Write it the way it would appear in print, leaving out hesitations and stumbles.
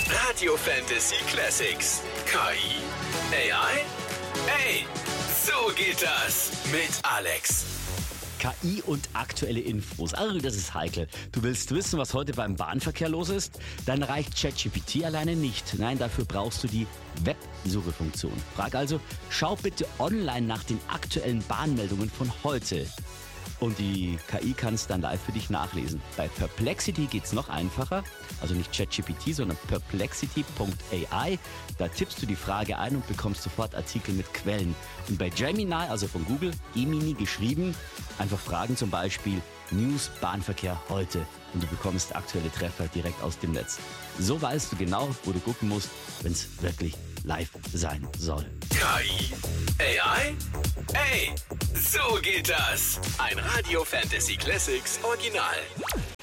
Radio Fantasy Classics. KI? AI? Ey, so geht das mit Alex. KI und aktuelle Infos. Also das ist heikel. Du willst wissen, was heute beim Bahnverkehr los ist? Dann reicht ChatGPT alleine nicht. Nein, dafür brauchst du die Websuchefunktion. Frag also, schau bitte online nach den aktuellen Bahnmeldungen von heute. Und die KI kann es dann live für dich nachlesen. Bei Perplexity geht's noch einfacher. Also nicht ChatGPT, sondern perplexity.ai. Da tippst du die Frage ein und bekommst sofort Artikel mit Quellen. Und bei Gemini, also von Google, Gemini geschrieben, einfach fragen zum Beispiel News Bahnverkehr heute. Und du bekommst aktuelle Treffer direkt aus dem Netz. So weißt du genau, wo du gucken musst, wenn es wirklich live sein soll. KI? AI? Ey, so geht das. Ein Radio Fantasy Classics Original.